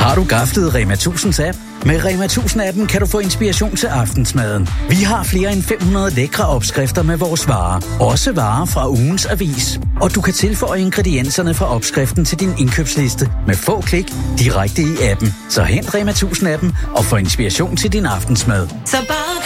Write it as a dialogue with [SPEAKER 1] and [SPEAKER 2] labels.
[SPEAKER 1] Har du gaflet Rema 1000's app? Med Rema 1000-appen kan du få inspiration til aftensmaden. Vi har flere end 500 lækre opskrifter med vores varer. Også varer fra ugens avis. Og du kan tilføje ingredienserne fra opskriften til din indkøbsliste med få klik direkte i appen. Så hent Rema 1000-appen og få inspiration til din aftensmad.
[SPEAKER 2] Så bare